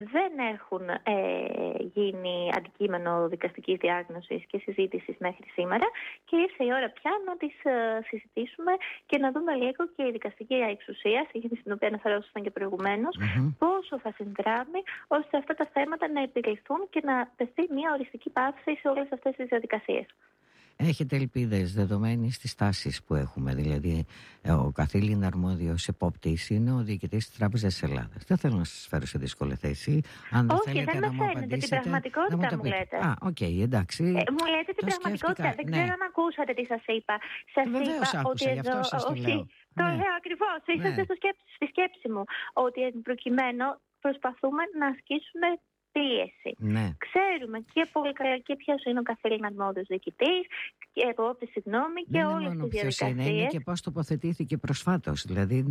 δεν έχουν γίνει αντικείμενο δικαστικής διάγνωσης και συζήτησης μέχρι σήμερα και ήρθε η ώρα πια να τις συζητήσουμε και να δούμε λίγο και η δικαστική εξουσία, στην οποία αναφερόσασταν και προηγουμένως, πόσο θα συνδράμει ώστε αυτά τα θέματα να επιληθούν και να τεθεί μια οριστική πάυση σε όλες αυτές τις διαδικασίες. Έχετε ελπίδες δεδομένης της τάσης που έχουμε? Δηλαδή, ο καθήλυνα αρμόδιος επόπτης είναι ο διοικητής της Τράπεζας της Ελλάδας. Δεν θέλω να σας φέρω σε δύσκολη θέση. Αν δεν θέλετε να μου απαντήσετε, την πραγματικότητα μου λέτε. Εντάξει. Μου λέτε την πραγματικότητα. Δεν ξέρω αν ακούσατε τι σας είπα. Σας είπα ότι εδώ. Το λέω ακριβώς. Είσαστε στη σκέψη μου. Ότι προκειμένου προσπαθούμε να ασκήσουμε πίεση. Ναι. Ξέρουμε και πολύ καλά και ποιος είναι ο καθήλυνα αρμόδιος διοικητής και επόπτης, συγγνώμη, και όλες τις διαδικασίες. Είναι και πώς τοποθετήθηκε προσφάτως. Δηλαδή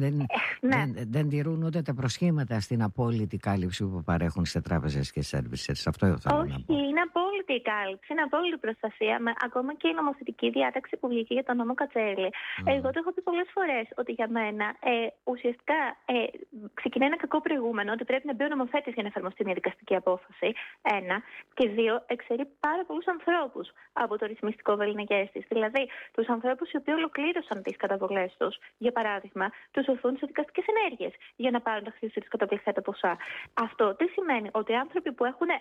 δεν τηρούν ούτε τα προσχήματα στην απόλυτη κάλυψη που παρέχουν σε τράπεζες και services. Αυτό θέλω να πω. Όχι, είναι απόλυτη η κάλυψη, είναι απόλυτη προστασία. Ακόμα και η νομοθετική διάταξη που βγήκε για τον νόμο Κατσέλη. Εγώ το έχω πει πολλές φορές ότι για μένα ουσιαστικά ξεκινάει ένα κακό προηγούμενο, ότι πρέπει να μπει ο νομοθέτης για να εφαρμοστεί μια δικαστική απόφαση. Ένα. Και δύο, εξαιρεί πάρα πολλούς ανθρώπους από το ρυθμιστικό βεληνικές της. Δηλαδή, τους ανθρώπους οι οποίοι ολοκλήρωσαν τις καταβολές τους, για παράδειγμα, τους οθούν σε δικαστικές ενέργειες για να πάρουν τα χρήματα τους καταπληθέντα ποσά. Αυτό τι σημαίνει? Ότι οι άνθρωποι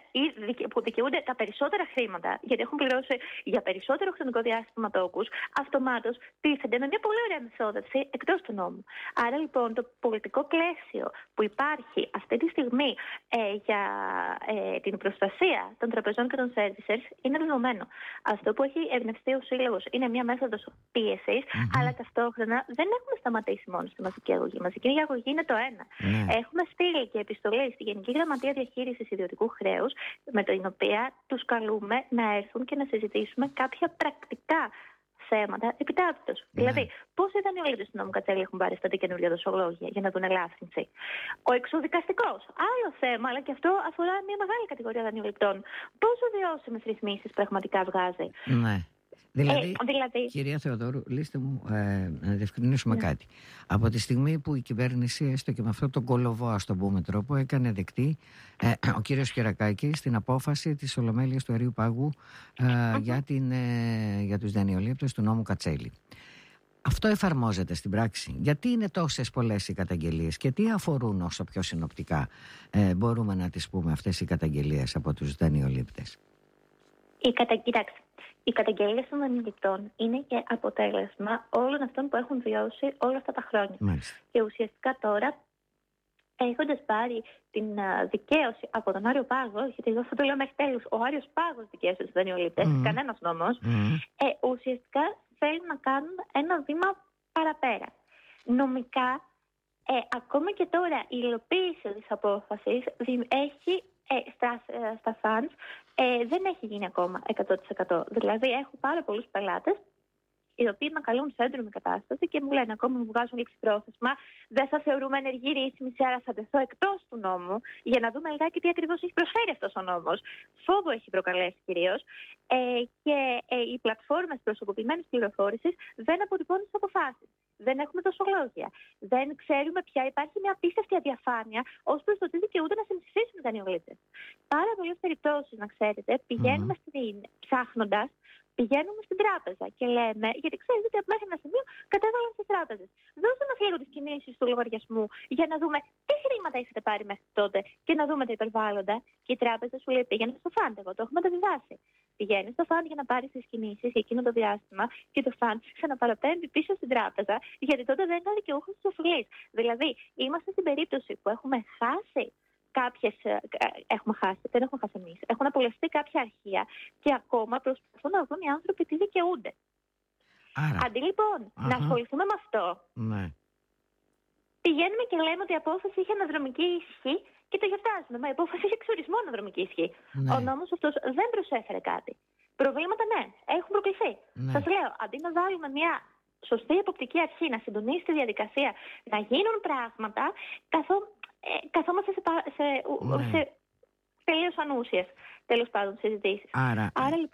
που δικαιούνται τα περισσότερα χρήματα, γιατί έχουν πληρώσει για περισσότερο χρονικό διάστημα τόκους, αυτομάτως τίθενται με μια πολύ ωραία μεθόδευση εκτός του νόμου. Άρα λοιπόν το πολιτικό πλαίσιο που υπάρχει αυτή τη στιγμή για την προστασία των τραπεζών και των servicers είναι δεδομένο. Αυτό που έχει εμπνευστεί ο Σύλλογος είναι μια μέθοδος πίεσης, αλλά ταυτόχρονα δεν έχουμε σταματήσει μόνο στη μαζική αγωγή. Η μαζική αγωγή είναι το ένα. Έχουμε στείλει και επιστολή στη Γενική Γραμματεία Διαχείρισης Ιδιωτικού Χρέους, με την οποία τους καλούμε να έρθουν και να συζητήσουμε κάποια πρακτικά θέματα επιτάπητος. Δηλαδή, πώς ήταν οι πολίτες του νόμου Κατσέλη έχουν πάρει αυτά τα καινούργια δοσολόγια για να δουν ελάφρυνση? Ο εξωδικαστικός, άλλο θέμα, αλλά και αυτό αφορά μια μεγάλη κατηγορία δανειοληπτών. Πόσο βιώσιμες ρυθμίσεις πραγματικά βγάζει? Ναι. Δηλαδή, κυρία Θεοδόρου, λύστε μου να διευκρινίσουμε κάτι. Από τη στιγμή που η κυβέρνηση, έστω και με αυτόν τον κολοβό, ας το πούμε τρόπο, έκανε δεκτή ο κύριος Χερακάκης την απόφαση της Ολομέλειας του Αερίου Πάγου για τους δανειολήπτες του νόμου Κατσέλη. Αυτό εφαρμόζεται στην πράξη? Γιατί είναι τόσες πολλές οι καταγγελίες και τι αφορούν, όσο πιο συνοπτικά μπορούμε να τις πούμε, αυτές οι καταγγελίες από τους δανειολήπτες? Κοιτάξτε, οι καταγγελίες των δανειοληπτών είναι και αποτέλεσμα όλων αυτών που έχουν βιώσει όλα αυτά τα χρόνια. Μάλιστα. Και ουσιαστικά τώρα, έχοντας πάρει την δικαίωση από τον Άριο Πάγο, γιατί εγώ αυτό το λέω μέχρι τέλους, ο Άριος Πάγος δικαίωσε τους δανειολήπτες, κανένας νόμος, ουσιαστικά θέλουν να κάνουν ένα βήμα παραπέρα. Νομικά, ακόμα και τώρα η υλοποίηση της απόφασης έχει στα funds δεν έχει γίνει ακόμα 100%. Δηλαδή έχω πάρα πολλούς πελάτες οι οποίοι με καλούν σε έντρομη κατάσταση και μου λένε ακόμα μου βγάζουν λήξη πρόθεσμα, δεν θα θεωρούμε ενεργή ρύθμιση, άρα θα τεθώ εκτός του νόμου για να δούμε λιγάκι τι ακριβώς έχει προσφέρει αυτός ο νόμος. Φόβο έχει προκαλέσει κυρίως και οι πλατφόρμες προσωποποιημένης πληροφόρησης δεν αποτυπώνουν τις αποφάσεις. Δεν έχουμε δοσολόγια. Δεν ξέρουμε πια. Υπάρχει μια απίστευτη αδιαφάνεια ως προς το τι δικαιούνται να συμψηφίσουν οι δανειολήπτες. Πάρα πολλές περιπτώσεις, να ξέρετε, πηγαίνουμε ψάχνοντας. Πηγαίνουμε στην τράπεζα και λέμε, γιατί ξέρετε ότι μέχρι ένα σημείο κατέβαλαν στις τράπεζες. Δώστε μας λίγο τις κινήσεις του λογαριασμού για να δούμε τι χρήματα έχετε πάρει μέχρι τότε και να δούμε τα υπερβάλλοντα. Και η τράπεζα σου λέει: πήγαινε στο φαντ, εγώ το έχω μεταβιβάσει. Πηγαίνει στο φαντ για να πάρει τις κινήσεις για εκείνο το διάστημα και το φαντ ξαναπαραπέμπει πίσω στην τράπεζα, γιατί τότε δεν ήταν δικαιούχος της οφειλής. Δηλαδή, είμαστε στην περίπτωση που έχουμε χάσει. Δεν έχουμε χάσει εμείς. Έχουν απολευθεί κάποια αρχεία και ακόμα προσπαθούν να δουν οι άνθρωποι τι δικαιούνται. Αντί λοιπόν να ασχοληθούμε με αυτό, πηγαίνουμε και λέμε ότι η απόφαση είχε αναδρομική ισχύ και το γιορτάζουμε. Μα η απόφαση είχε εξορισμό αναδρομική ισχύ. Ο νόμος αυτός δεν προσέφερε κάτι. Προβλήματα έχουν προκληθεί. Σας λέω, αντί να βάλουμε μια σωστή εποπτική αρχή να συντονίσει τη διαδικασία, να γίνουν πράγματα, καθόμαστε σε τελείως ανούσιες, τέλος πάντων, συζητήσεις. Άρα λοιπόν,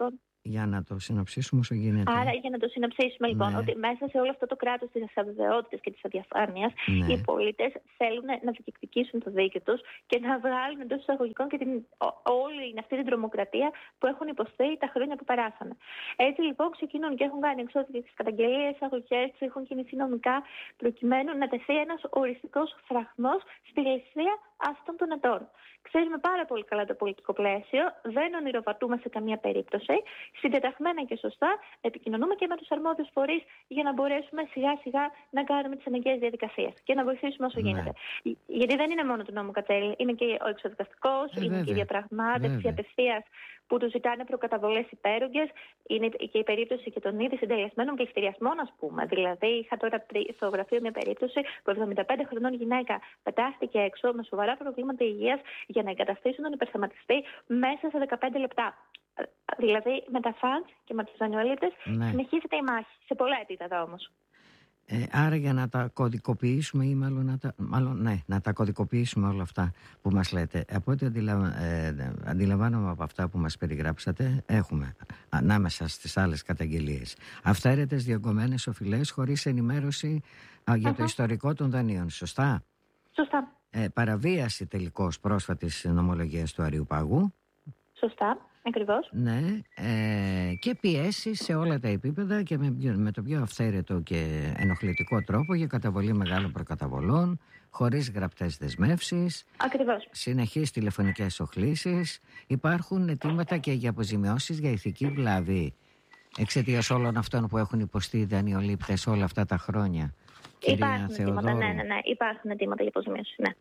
Για να το συνοψίσουμε όσο γίνεται. Άρα, για να το συνοψίσουμε, λοιπόν, ότι μέσα σε όλο αυτό το κράτος της αβεβαιότητας και της αδιαφάνειας, οι πολίτες θέλουν να διεκδικήσουν το δίκαιο τους και να βγάλουν εντός εισαγωγικών και όλη αυτή την τρομοκρατία που έχουν υποστεί τα χρόνια που περάσανε. Έτσι, λοιπόν, ξεκινούν και έχουν κάνει εξώδικες καταγγελίες, αγωγές, έχουν κινηθεί νομικά, προκειμένου να τεθεί ένας οριστικός φραγμός στη ληστεία αυτών των ετών. Ξέρουμε πάρα πολύ καλά το πολιτικό πλαίσιο, δεν ονειροβατούμε σε καμία περίπτωση. Συντεταγμένα και σωστά επικοινωνούμε και με τους αρμόδιους φορείς για να μπορέσουμε σιγά-σιγά να κάνουμε τις αναγκαίες διαδικασίες και να βοηθήσουμε όσο γίνεται. Γιατί δεν είναι μόνο του νόμου Κατσέλη, είναι και ο εξοδικαστικός, είναι και η διαπραγμάτευση απευθείας που του ζητάνε προκαταβολές υπέρογγες. Είναι και η περίπτωση και των ήδη συντελεσμένων πληστηριασμών, ας πούμε. Δηλαδή, είχα τώρα στο γραφείο μια περίπτωση που 75 χρονών γυναίκα πετάχτηκε έξω με σοβαρά προβλήματα υγείας για να εγκαταστήσουν τον υπερθεματιστή μέσα σε 15 λεπτά. Δηλαδή, με τα φαντς και με τους δανειολήπτες συνεχίζεται η μάχη. Σε πολλά επίπεδα όμως. Άρα για να τα κωδικοποιήσουμε ή να τα κωδικοποιήσουμε όλα αυτά που μας λέτε, από ό,τι αντιλαμβάνομαι από αυτά που μας περιγράψατε, έχουμε ανάμεσα στις άλλες καταγγελίες αυθαίρετες διωγγωμένες οφειλές χωρίς ενημέρωση για το ιστορικό των δανείων, σωστά? Σωστά. Παραβίαση τελικώς πρόσφατης νομολογίας του Αριουπάγου. Σωστά. Ακριβώς. Ναι, και πιέσει σε όλα τα επίπεδα και με το πιο αυθαίρετο και ενοχλητικό τρόπο για καταβολή μεγάλων προκαταβολών, χωρίς γραπτές δεσμεύσεις. Ακριβώς. Συνεχείς τηλεφωνικές οχλήσεις. Υπάρχουν αιτήματα και για αποζημιώσεις για ηθική βλάβη εξαιτίας όλων αυτών που έχουν υποστεί οι δανειολήπτες όλα αυτά τα χρόνια. Υπάρχουν αιτήματα, ναι. Υπάρχουν αιτήματα για αποζημιώσεις, ναι.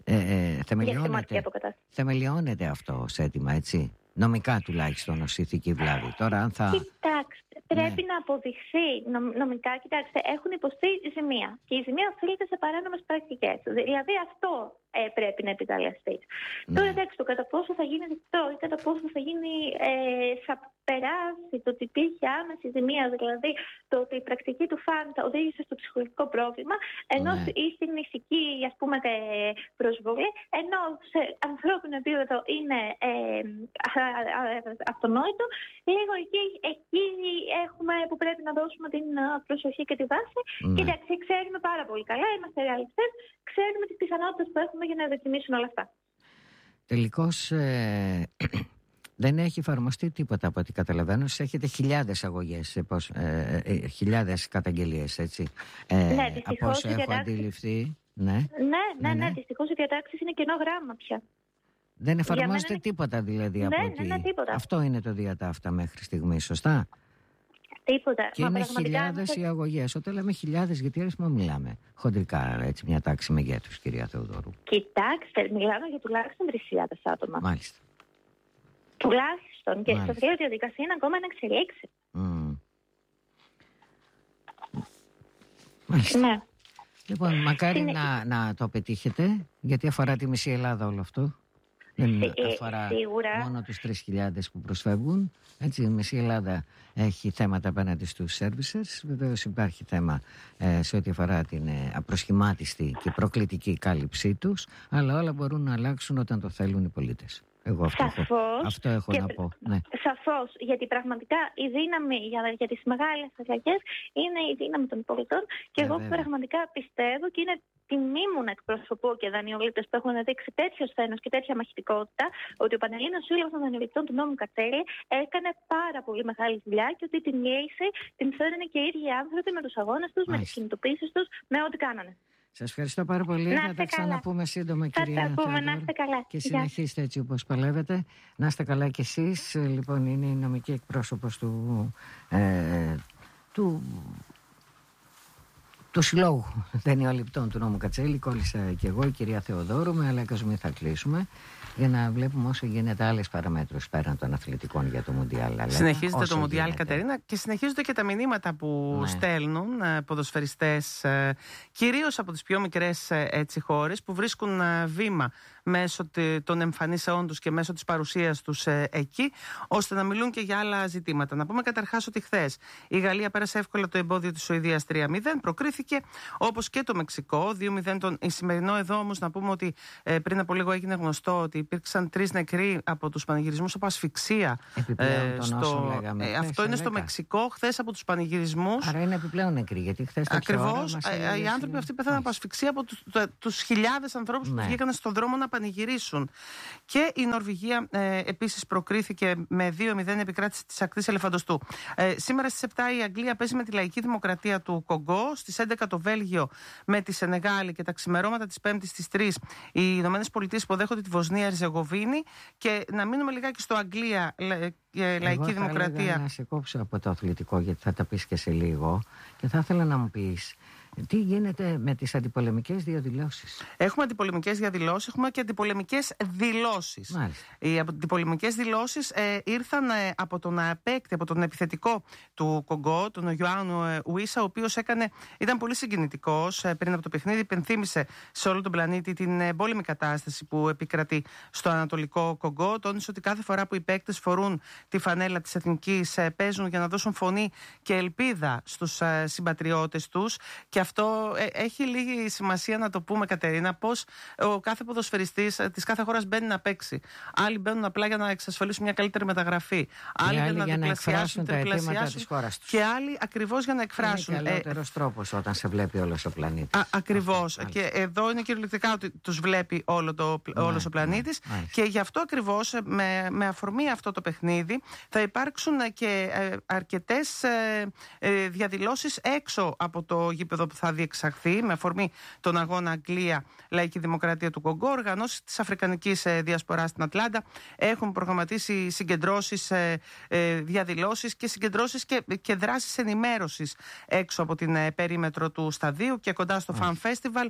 Θεμελιώνεται αυτό ως αίτημα, έτσι. Νομικά τουλάχιστον ως ηθική βλάβη. Τώρα, αν θα... Κοιτάξτε, πρέπει να αποδειχθεί νομικά. Κοιτάξτε, έχουν υποστεί ζημία. Και η ζημία οφείλεται σε παράνομες πρακτικές. Δηλαδή αυτό πρέπει να επικαλεστεί. Τώρα, εντάξει, το κατά πόσο θα γίνει δεκτό ή κατά πόσο θα περάσει το ότι υπήρχε άμεση ζημία, δηλαδή το ότι η πρακτική του φάντα οδήγησε στο ψυχολογικό πρόβλημα, ενώ ή στην ηθική, ας πούμε, προσβολή, ενώ σε ανθρώπινο επίπεδο είναι αυτονόητο, λίγο εκεί έχουμε που πρέπει να δώσουμε την προσοχή και τη βάση. Κοιτάξτε, ξέρουμε πάρα πολύ καλά, είμαστε ρεαλιστές, ξέρουμε τις πιθανότητες που έχουμε για να δοκιμήσουν όλα αυτά. Τελικώς δεν έχει εφαρμοστεί τίποτα από ό,τι καταλαβαίνω. Έχετε χιλιάδες αγωγές, χιλιάδες καταγγελίες, έτσι. Από όσο έχω αντιληφθεί. Ναι, δυστυχώς οι διατάξεις είναι κενό γράμμα πια. Δεν εφαρμόζεται τίποτα δηλαδή από εκεί. Ναι, τίποτα. Αυτό είναι το διατάφτα μέχρι στιγμή, σωστά? Τίποτα. Και είναι χιλιάδες οι αγωγές. Όταν λέμε χιλιάδες, γιατί αριθμό μιλάμε? Χοντρικά, έτσι, μια τάξη μεγέθους, κυρία Θεοδόρου. Κοιτάξτε, μιλάμε για τουλάχιστον 3.000 άτομα. Μάλιστα. Τουλάχιστον. Και σας λέω ότι η διαδικασία είναι ακόμα να εξελίξει. Μάλιστα. Ναι. Λοιπόν, μακάρι να το πετύχετε, γιατί αφορά τη μισή Ελλάδα όλο αυτό. Δεν αφορά μόνο τους 3.000 που προσφεύγουν. Έτσι, η μισή Ελλάδα έχει θέματα απέναντι στους services. Βεβαίως υπάρχει θέμα σε ό,τι αφορά την απροσχημάτιστη και προκλητική κάλυψή τους, αλλά όλα μπορούν να αλλάξουν όταν το θέλουν οι πολίτες. Εγώ αυτό έχω να πω. Ναι. Σαφώς, γιατί πραγματικά η δύναμη για τις μεγάλες αλλαγές είναι η δύναμη των πολιτών και εγώ πραγματικά πιστεύω και είναι τιμή μου να εκπροσωπώ και δανειολήπτες που έχουν δείξει τέτοιο σθένος και τέτοια μαχητικότητα, ότι ο Πανελλήνιος Σύλλογος των Δανειοληπτών του νόμου Κατσέλη έκανε πάρα πολύ μεγάλη δουλειά και ότι την λύση την φέρνουν και οι ίδιοι άνθρωποι με τους αγώνες τους, με τις κινητοποίησεις τους, με ό,τι κάνανε. Σας ευχαριστώ πάρα πολύ. Θα τα ξαναπούμε σύντομα, κυρία Θεοδόρου. Να είστε καλά. Και συνεχίστε έτσι όπως παλεύετε. Να είστε καλά κι εσείς. Λοιπόν, είναι η νομική εκπρόσωπος του Συλλόγου Δανειοληπτών του νόμου Κατσέλη. Κόλλησα και εγώ, η κυρία Θεοδόρου. Με Αλέκα θα κλείσουμε για να βλέπουμε όσο γίνεται άλλες παραμέτρους πέραν των αθλητικών για το Μουντιάλ. Συνεχίζεται το Μουντιάλ, Κατερίνα, και συνεχίζονται και τα μηνύματα που στέλνουν ποδοσφαιριστές, κυρίως από τις πιο μικρές χώρες που βρίσκουν βήμα μέσω των εμφανίσεών τους και μέσω της παρουσίας τους εκεί, ώστε να μιλούν και για άλλα ζητήματα. Να πούμε καταρχάς ότι χθες η Γαλλία πέρασε εύκολα το εμπόδιο της Σουηδίας 3-0, προκρίθηκε, όπως και το Μεξικό 2-0 τον Ισημερινό. Εδώ όμως να πούμε ότι πριν από λίγο έγινε γνωστό ότι υπήρξαν 3 νεκροί από τους πανηγυρισμούς από ασφυξία. Αυτό είναι στο Μεξικό, χθες από τους πανηγυρισμούς. Άρα είναι επιπλέον νεκροί, γιατί χθες το ακριβώς, οι άνθρωποι αυτοί πέθαναν από ασφυξία από τους χιλιάδες ανθρώπους που βγήκαν στον δρόμο να πανηγυρίσουν. Και η Νορβηγία επίσης προκρίθηκε με 2-0, επικράτηση της ακτής Ελεφαντοστού. Σήμερα στις 7 η Αγγλία παίζει με τη Λαϊκή Δημοκρατία του Κονγκό, στις 11 το Βέλγιο με τη Σενεγάλη και τα ξημερώματα της 5ης στις 3 οι Ηνωμένες Πολιτείες υποδέχονται τη Βοσνία Ριζεγοβίνη. Και να μείνουμε λιγάκι στο Αγγλία, Λαϊκή Δημοκρατία. Εγώ να σε κόψω από το αθλητικό, γιατί θα τα πεις και σε λίγο, και θα ήθελα να μου πεις τι γίνεται με τις αντιπολεμικές διαδηλώσεις. Έχουμε αντιπολεμικές διαδηλώσεις, έχουμε και αντιπολεμικές δηλώσεις. Μάλιστα. Οι αντιπολεμικές δηλώσεις ήρθαν από τον παίκτη, από τον επιθετικό του Κονγκό, τον Ιωάννου Ουίσα, ο οποίος ήταν πολύ συγκινητικός πριν από το παιχνίδι. Υπενθύμησε σε όλο τον πλανήτη την εμπόλεμη κατάσταση που επικρατεί στο Ανατολικό Κονγκό. Τόνισε ότι κάθε φορά που οι παίκτες φορούν τη φανέλα της εθνικής, παίζουν για να δώσουν φωνή και ελπίδα στους συμπατριώτες τους. Και αυτό έχει λίγη σημασία να το πούμε, Κατερίνα, πως ο κάθε ποδοσφαιριστής της κάθε χώρας μπαίνει να παίξει. Άλλοι μπαίνουν απλά για να εξασφαλίσουν μια καλύτερη μεταγραφή. Άλλοι για να διπλασιάσουν, τριπλασιάσουν. Και άλλοι ακριβώς για να εκφράσουν. Είναι καλύτερος τρόπος όταν σε βλέπει όλος ο πλανήτης. Ακριβώς. Και εδώ είναι κυριολεκτικά ότι τους βλέπει όλος ο πλανήτης. Και γι' αυτό ακριβώς, με αφορμή αυτό το παιχνίδι, θα υπάρξουν και αρκετές διαδηλώσεις έξω από το γήπεδο που θα διεξαχθεί με αφορμή τον αγώνα Αγγλία Λαϊκή Δημοκρατία του Κονγκό. Οργανώσεις της Αφρικανικής Διασποράς στην Ατλάντα έχουν προγραμματίσει συγκεντρώσεις, διαδηλώσεις και συγκεντρώσεις και δράσεις ενημέρωσης έξω από την περίμετρο του σταδίου και κοντά στο Fan Festival,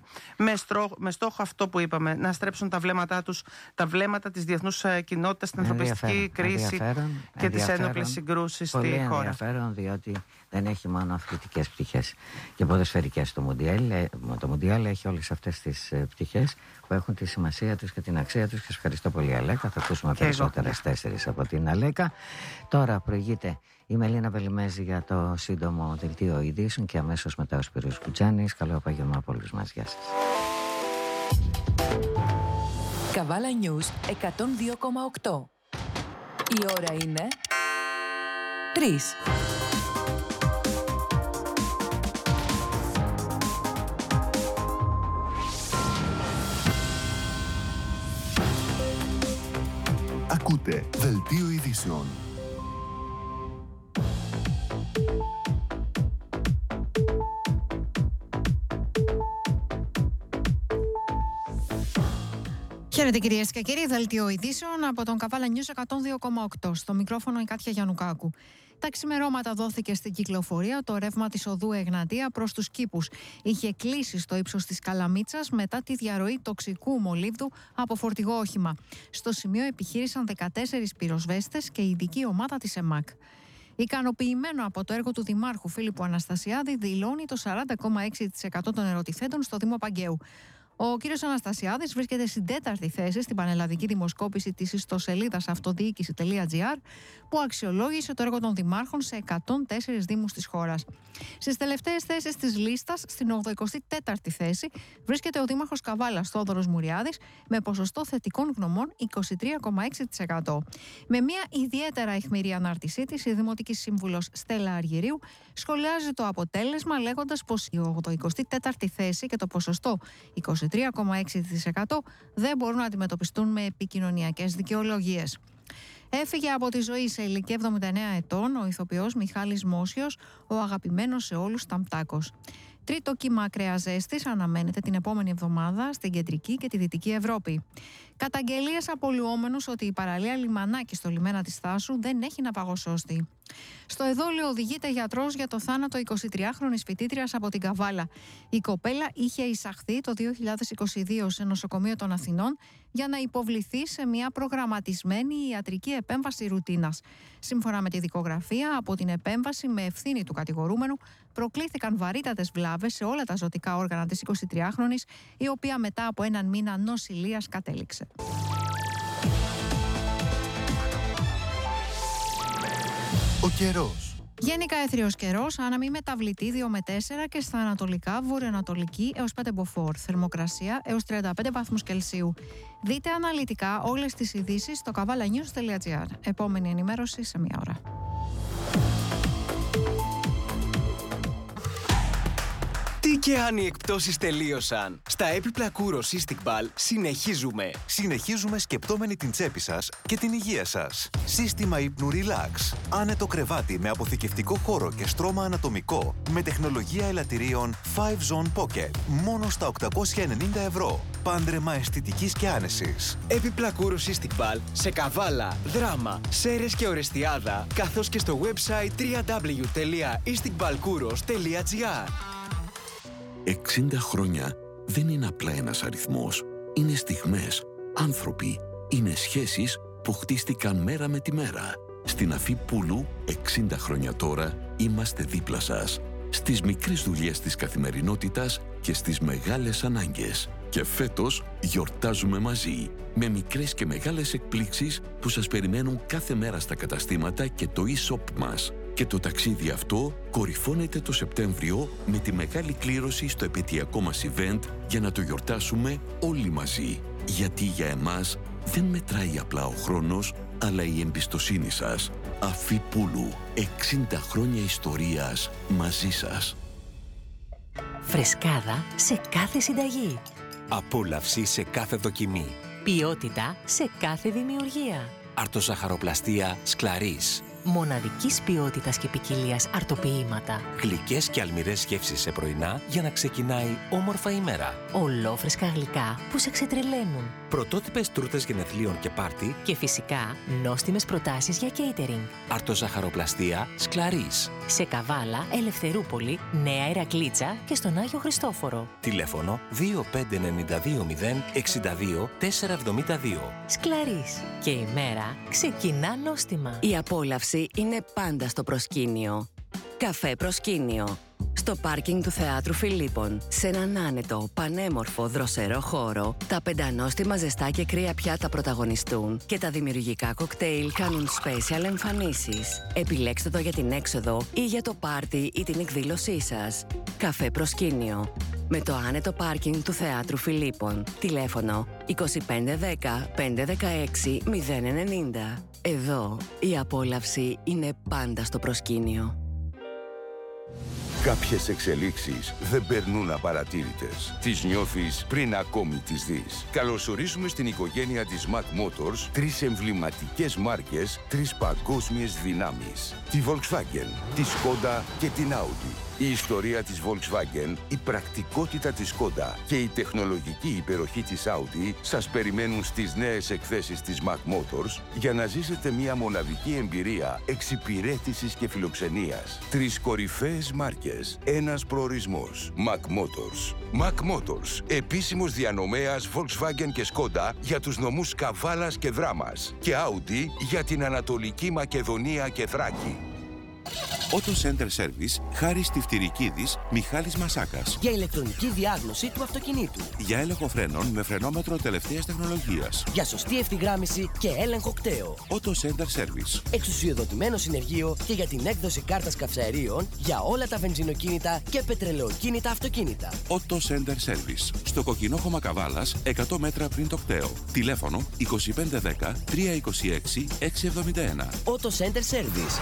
με στόχο αυτό που είπαμε, να στρέψουν τα βλέμματά τους, τα βλέμματα της διεθνούς κοινότητας στην ανθρωπιστική κρίση και τις ένοπλες συγκρούσεις στη χώρα. Πολύ ενδιαφέρον, διότι δεν έχει μόνο αθλητικές πτυχές και ποδοσφαιρικές. Το Μουντιάλ έχει όλες αυτές τις πτυχές που έχουν τη σημασία τους και την αξία τους. Και σας ευχαριστώ πολύ, Αλέκα. Θα ακούσουμε περισσότερες 4 από την Αλέκα. Τώρα προηγείται η Μελίνα Βελιμέζη για το σύντομο δελτίο ειδήσεων και αμέσως μετά ο Σπύρος Κουτζάνης. Καλό απόγευμα από όλους μας. Γεια σας. Καβάλα News 102,8. Η ώρα είναι 3. Ακούτε δελτίο ειδήσεων. Χαίρετε κυρίες και κύριοι, δελτίο ειδήσεων από τον Καβάλα News 102,8. Στο μικρόφωνο η Κάτια Γιαννουκάκου. Τα ξημερώματα δόθηκε στην κυκλοφορία το ρεύμα της οδού Εγνατία προς τους κήπους. Είχε κλείσει στο ύψος της Καλαμίτσας μετά τη διαρροή τοξικού μολύβδου από φορτηγό όχημα. Στο σημείο επιχείρησαν 14 πυροσβέστες και ειδική ομάδα της ΕΜΑΚ. Ικανοποιημένο από το έργο του Δημάρχου Φίλιππου Αναστασιάδη, δηλώνει το 40,6% των ερωτηθέντων στο Δήμο Παγκαίου. Ο κύριος Αναστασιάδης βρίσκεται στην 4η θέση στην πανελλαδική δημοσκόπηση της ιστοσελίδας αυτοδιοίκηση.gr που αξιολόγησε το έργο των δημάρχων σε 104 δήμους της χώρας. Στις τελευταίες θέσεις της λίστας, στην 84η θέση, βρίσκεται ο δήμαρχος Καβάλας Θόδωρος Μουριάδης με ποσοστό θετικών γνωμών 23,6%. Με μια ιδιαίτερα αιχμηρή ανάρτησή της, η Δημοτική Σύμβουλος Στέλλα Αργυρίου σχολιάζει το αποτέλεσμα λέγοντας πως η 84η θέση και το ποσοστό 23,6% δεν μπορούν να αντιμετωπιστούν με επικοινωνιακές δικαιολογίες. Έφυγε από τη ζωή σε ηλικία 79 ετών ο ηθοποιός Μιχάλης Μόσιος, ο αγαπημένος σε όλους Ταμτάκος. Τρίτο κύμα ακραίας ζέστης αναμένεται την επόμενη εβδομάδα στην κεντρική και τη δυτική Ευρώπη. Καταγγελίες από λουόμενους ότι η παραλία Λιμανάκη στο λιμένα της Θάσου δεν έχει ναυαγοσώστη. Στο εδόλιο οδηγείται γιατρός για το θάνατο 23χρονης φοιτήτριας από την Καβάλα. Η κοπέλα είχε εισαχθεί το 2022 σε νοσοκομείο των Αθηνών για να υποβληθεί σε μια προγραμματισμένη ιατρική επέμβαση ρουτίνας. Σύμφωνα με τη δικογραφία, από την επέμβαση με ευθύνη του κατηγορούμενου προκλήθηκαν βαρύτατες βλάβες σε όλα τα ζωτικά όργανα της 23χρονης, η οποία μετά από έναν μήνα νοσηλείας κατέληξε. άλλαξε. Ο καιρός. Γενικά έθριος καιρός, άναμη μεταβλητή 2 με 4 και στα ανατολικά, βορειοανατολική έως 5 μποφόρ. Θερμοκρασία έως 35 βαθμούς Κελσίου. Δείτε αναλυτικά όλες τις ειδήσεις στο kavalanews.gr. Επόμενη ενημέρωση σε μία ώρα. Τι και αν οι εκπτώσεις τελείωσαν. Στα έπιπλα Kouros Cystic Ball συνεχίζουμε. Συνεχίζουμε σκεπτόμενοι την τσέπη σας και την υγεία σας. Σύστημα ύπνου Relax. Άνετο κρεβάτι με αποθηκευτικό χώρο και στρώμα ανατομικό. Με τεχνολογία ελαττηρίων 5Zone Pocket. Μόνο στα 890 ευρώ. Πάντρεμα αισθητικής και άνεσης. Έπιπλα Kouros Cystic Ball σε Καβάλα, Δράμα, Σέρρες και Ορεστιάδα, καθώς και στο website www.isticballkouros.gr. 60 χρόνια δεν είναι απλά ένας αριθμός. Είναι στιγμές, άνθρωποι, είναι σχέσεις που χτίστηκαν μέρα με τη μέρα. Στην Αφή Πούλου, 60 χρόνια τώρα, είμαστε δίπλα σας. Στις μικρές δουλειές της καθημερινότητας και στις μεγάλες ανάγκες. Και φέτος γιορτάζουμε μαζί, με μικρές και μεγάλες εκπλήξεις που σας περιμένουν κάθε μέρα στα καταστήματα και το e-shop μας. Και το ταξίδι αυτό κορυφώνεται το Σεπτέμβριο με τη μεγάλη κλήρωση στο επαιτειακό μας event για να το γιορτάσουμε όλοι μαζί. Γιατί για εμάς δεν μετράει απλά ο χρόνος, αλλά η εμπιστοσύνη σας. Αφή Πούλου, 60 χρόνια ιστορίας μαζί σας. Φρεσκάδα σε κάθε συνταγή. Απόλαυση σε κάθε δοκιμή. Ποιότητα σε κάθε δημιουργία. Αρτοζαχαροπλαστία Σκλαρίς. Μοναδικής ποιότητας και ποικιλίας αρτοποιήματα. Γλυκές και αλμυρές γεύσεις σε πρωινά για να ξεκινάει όμορφα η μέρα. Ολόφρεσκα γλυκά που σε ξετρελαίνουν. Πρωτότυπες τούρτες γενεθλίων και πάρτι. Και φυσικά νόστιμες προτάσεις για catering. Αρτοζαχαροπλαστία Σκλαρίς. Σε Καβάλα, Ελευθερούπολη, Νέα Ηρακλήτσα και στον Άγιο Χριστόφορο. Τηλέφωνο 25920 62 472. Σκλαρίς. Και η μέρα ξεκινά νόστιμα. Η απόλαυση είναι πάντα στο προσκήνιο. Καφέ Προσκήνιο. Στο πάρκινγκ του Θεάτρου Φιλίππων, σε έναν άνετο, πανέμορφο, δροσερό χώρο, τα πεντανόστιμα ζεστά και κρύα πιάτα πρωταγωνιστούν και τα δημιουργικά κοκτέιλ κάνουν special εμφανίσεις. Επιλέξτε το για την έξοδο ή για το πάρτι ή την εκδήλωσή σας. Καφέ Προσκήνιο. Με το άνετο πάρκινγκ του Θεάτρου Φιλίππων. Τηλέφωνο 2510 516 090. Εδώ η απόλαυση είναι πάντα στο προσκήνιο. Κάποιες εξελίξεις δεν περνούν απαρατήρητες. Τις νιώθεις πριν ακόμη τις δεις. Καλωσορίζουμε στην οικογένεια της Mac Motors 3 εμβληματικές μάρκες, 3 παγκόσμιες δυνάμεις. Τη Volkswagen, τη Skoda και την Audi. Η ιστορία της Volkswagen, η πρακτικότητα της Skoda και η τεχνολογική υπεροχή της Audi σας περιμένουν στις νέες εκθέσεις της Mac Motors για να ζήσετε μια μοναδική εμπειρία εξυπηρέτησης και φιλοξενίας. 3 κορυφαίες μάρκες, ένας προορισμός. Mac Motors. Mac Motors, επίσημος διανομέας Volkswagen και Skoda για τους νομούς Καβάλας και Δράμας και Audi για την Ανατολική Μακεδονία και Θράκη. Auto Center Service, Χάρης Τυφτυρικίδης, Μιχάλης Μασάκας. Για ηλεκτρονική διάγνωση του αυτοκινήτου. Για έλεγχο φρένων με φρενόμετρο τελευταίας τεχνολογίας. Για σωστή ευθυγράμμιση και έλεγχο κταίου. Auto Center Service. Εξουσιοδοτημένο συνεργείο και για την έκδοση κάρτας καυσαερίων για όλα τα βενζινοκίνητα και πετρελαιοκίνητα αυτοκίνητα. Auto Center Service. Στο Κοκκινόχωμα Καβάλας, 100 μέτρα πριν το κταίο. Τηλέφωνο 2510 326 671. Auto Center Service.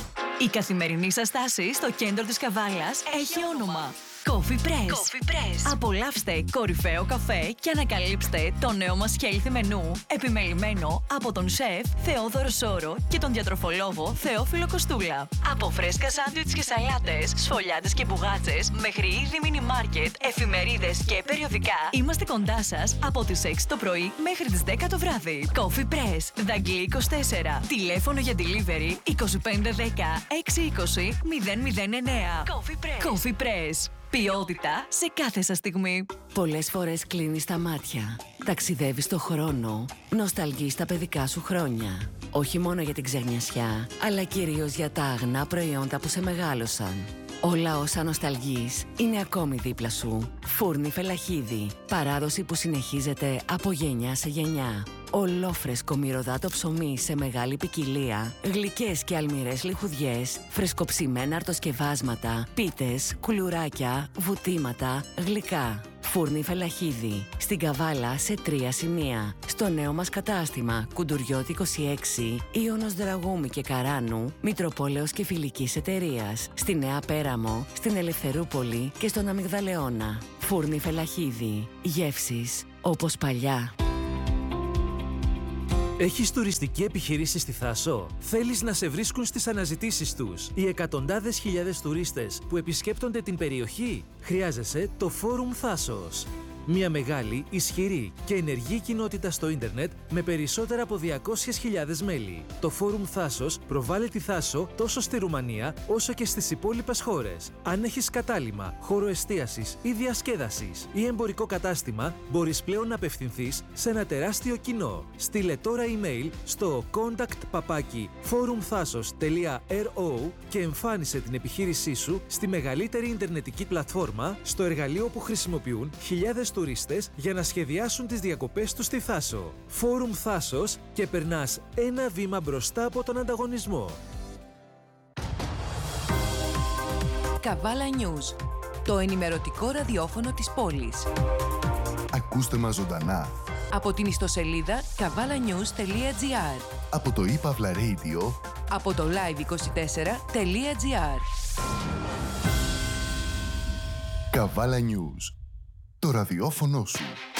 Η καθημερινή σας στάση στο κέντρο της Καβάλας έχει όνομα Coffee Press. Απολαύστε κορυφαίο καφέ και ανακαλύψτε το νέο μας healthy μενού, επιμελημένο από τον σεφ Θεόδωρο Σόρο και τον διατροφολόγο Θεόφιλο Κοστούλα. Από φρέσκα σάντουιτς και σαλάτες, σφολιάτες και μπουγάτσες, μέχρι είδη μίνι μάρκετ, εφημερίδες και περιοδικά, είμαστε κοντά σας από τις 6 το πρωί μέχρι τις 10 το βράδυ. Coffee Press, Δαγκλή 24. Τηλέφωνο για delivery 2510 620 009. Coffee Press. Ποιότητα σε κάθε σας στιγμή. Πολλές φορές κλείνεις τα μάτια, ταξιδεύεις στο χρόνο, νοσταλγείς τα παιδικά σου χρόνια. Όχι μόνο για την ξενιασιά, αλλά κυρίως για τα αγνά προϊόντα που σε μεγάλωσαν. Όλα όσα νοσταλγείς είναι ακόμη δίπλα σου. Φούρνη Φελαχίδη. Παράδοση που συνεχίζεται από γενιά σε γενιά. Ολόφρεσκο μυρωδάτο ψωμί σε μεγάλη ποικιλία, γλυκές και αλμυρές λιχουδιές, φρεσκοψημένα αρτοσκευάσματα, πίτες, κουλουράκια, βουτήματα, γλυκά. Φούρνη Φελαχίδη. Στην Καβάλα σε 3 σημεία. Στο νέο μας κατάστημα Κουντουριώτη 26, Ίωνος Δραγούμη και Καράνου, Μητροπόλεως και Φιλικής Εταιρείας. Στη Νέα Πέραμο, στην Ελευθερούπολη και στον Αμυγδαλεώνα. Φούρνη Φελαχίδη. Γεύσεις όπως παλιά. Έχεις τουριστική επιχείρηση στη Θάσο? Θέλεις να σε βρίσκουν στις αναζητήσεις τους οι εκατοντάδες χιλιάδες τουρίστες που επισκέπτονται την περιοχή? Χρειάζεσαι το Φόρουμ Θάσος. Μια μεγάλη, ισχυρή και ενεργή κοινότητα στο ίντερνετ με περισσότερα από 200.000 μέλη. Το Φόρουμ Θάσος προβάλλει τη Θάσο τόσο στη Ρουμανία όσο και στις υπόλοιπες χώρες. Αν έχεις κατάλημα, χώρο εστίασης ή διασκέδασης ή εμπορικό κατάστημα, μπορείς πλέον να απευθυνθείς σε ένα τεράστιο κοινό. Στείλε τώρα email στο contact@forumthasos.ro και εμφάνισε την επιχείρησή σου στη μεγαλύτερη ιντερνετική πλατφόρμα, στο εργαλείο που χρησιμοποιούν χιλιάδες τουρίστες για να σχεδιάσουν τις διακοπές τους στη Θάσο. Φόρουμ Θάσος και περνάς ένα βήμα μπροστά από τον ανταγωνισμό. Καβάλα News, το ενημερωτικό ραδιόφωνο της πόλης. Ακούστε μας ζωντανά Από την ιστοσελίδα kavalanews.gr, από το ePavla Radio, από το live24.gr. Καβάλα News, το ραδιόφωνο σου.